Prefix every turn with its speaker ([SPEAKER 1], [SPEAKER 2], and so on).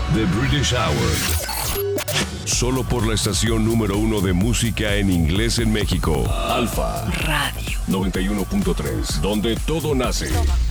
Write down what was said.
[SPEAKER 1] The British Hour. Solo por la estación número 1 de música en inglés en México. Alfa
[SPEAKER 2] Radio
[SPEAKER 1] 91.3, donde todo nace.